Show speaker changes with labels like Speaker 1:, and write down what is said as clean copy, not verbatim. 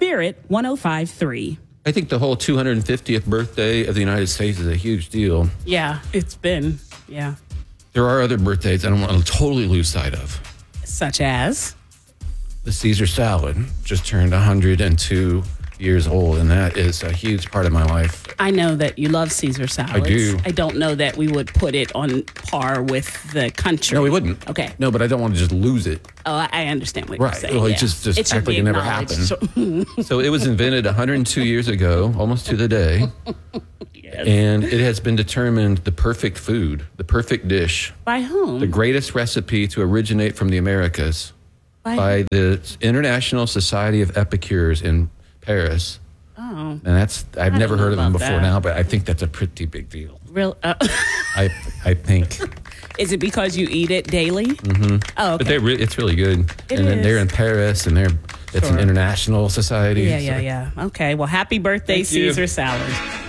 Speaker 1: Spirit 105.3.
Speaker 2: I think the whole 250th birthday of the United States is a huge deal.
Speaker 1: Yeah, it's been, yeah.
Speaker 2: There are other birthdays I don't want to totally lose sight of.
Speaker 1: Such as?
Speaker 2: The Caesar salad just turned 102 years old, and that is a huge part of my life.
Speaker 1: I know that you love Caesar salads.
Speaker 2: I do.
Speaker 1: I don't know that we would put it on par with the country.
Speaker 2: No, we wouldn't.
Speaker 1: Okay.
Speaker 2: No, but I don't want to just lose it.
Speaker 1: Oh, I understand what you're saying.
Speaker 2: Well,
Speaker 1: yeah.
Speaker 2: it just
Speaker 1: It should
Speaker 2: act like
Speaker 1: be
Speaker 2: it never
Speaker 1: acknowledged.
Speaker 2: happened. So it was invented 102 years ago, almost to the day.
Speaker 1: Yes.
Speaker 2: And it has been determined the perfect food, the perfect dish,
Speaker 1: By whom?
Speaker 2: the greatest recipe to originate from the Americas by the International Society of Epicures in Paris.
Speaker 1: Oh.
Speaker 2: And I've never heard of them
Speaker 1: about
Speaker 2: before
Speaker 1: that.
Speaker 2: now, but I think that's a pretty big deal.
Speaker 1: Real?
Speaker 2: I think.
Speaker 1: Is it because you eat it daily? Mm-hmm. Oh, okay.
Speaker 2: But it's really good.
Speaker 1: It
Speaker 2: and then
Speaker 1: is.
Speaker 2: they're in Paris, and it's
Speaker 1: Sure.
Speaker 2: an international society.
Speaker 1: Yeah. Okay. Well, happy birthday,
Speaker 2: Thank you.
Speaker 1: Caesar salad.